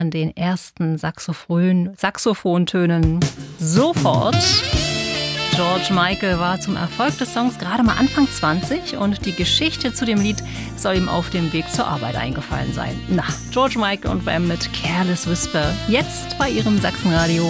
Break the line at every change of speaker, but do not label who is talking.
an den ersten Saxophontönen sofort. George Michael war zum Erfolg des Songs gerade mal Anfang 20 und die Geschichte zu dem Lied soll ihm auf dem Weg zur Arbeit eingefallen sein. Na, George Michael und Wham mit Careless Whisper, jetzt bei Ihrem Sachsenradio.